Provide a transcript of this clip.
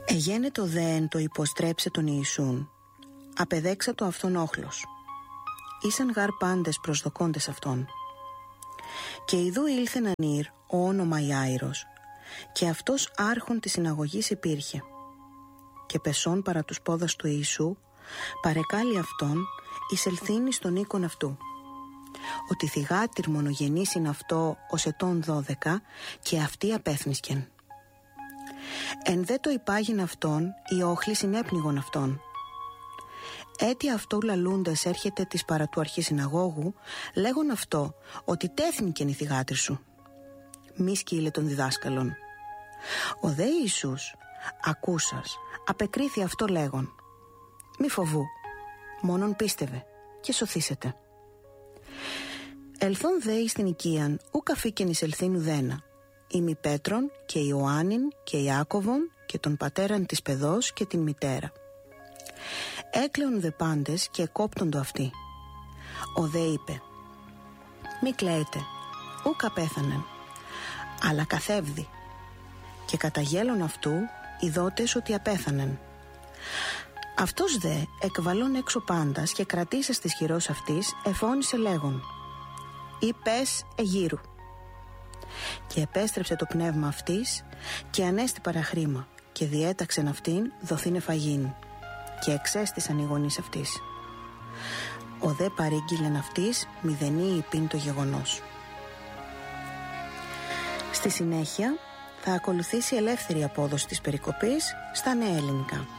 Εγένετο δέν το υποστρέψε τον Ιησούν, απεδέξα το αυτόν όχλος. Ήσαν γάρ πάντες προσδοκώντες αυτόν. Και ιδού ήλθεν ανήρ ο όνομα Ιάηρος, και αυτός άρχον της συναγωγής υπήρχε. Και πεσών παρά τους πόδας του Ιησού, παρεκάλει αυτόν εισελθύνει στον οίκον αυτού. Ότι θυγάτηρ μονογενής είναι αυτό ως ετών 12, και αυτοί απέθνισκεν. Εν δε το υπάγειν αυτόν, οι όχλοι συνέπνιγον αυτόν. Έτι αυτό λαλούντας έρχεται της παρά του αρχισυναγώγου, λέγον αυτό, ότι τέθνικεν η θυγάτηρ σου. Μη σκύλε των διδάσκαλων. Ο δε Ιησούς, ακούσας, απεκρίθη αυτό λέγον. Μη φοβού, μόνον πίστευε και σωθήσετε. Ελθόν δε εις την οικίαν, ουκ αφήκεν εισελθήν ουδένα. Ημι Πέτρον και Ιωάννην και Ιάκωβον και τον πατέραν της παιδός και την μητέρα. Έκλαιον δε πάντες και εκόπτοντο αυτοί. Ο δε είπε, μη κλαίετε, ουκ απέθανεν, αλλά καθεύδη. Και κατά γέλον αυτού ειδότες ότι απέθανεν. Αυτός δε εκβαλών έξω πάντας και κρατήσας της χειρός αυτής εφώνησε λέγον, ή πες εγύρου. Και επέστρεψε το πνεύμα αυτής και ανέστη παραχρήμα και διέταξεν αυτήν δοθήνε φαγήν και εξέστησαν οι γονείς αυτής. Ο δε παρήγγειλεν αυτής μηδενή υπήν το γεγονός. Στη συνέχεια θα ακολουθήσει ελεύθερη απόδοση της περικοπής στα νέα ελληνικά.